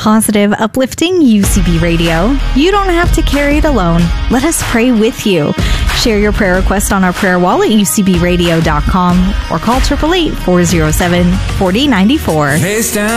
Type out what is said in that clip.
positive, uplifting UCB radio. You don't have to carry it alone. Let us pray with you. Share your prayer request on our prayer wall at ucbradio.com or call 888-407-4094. Face down.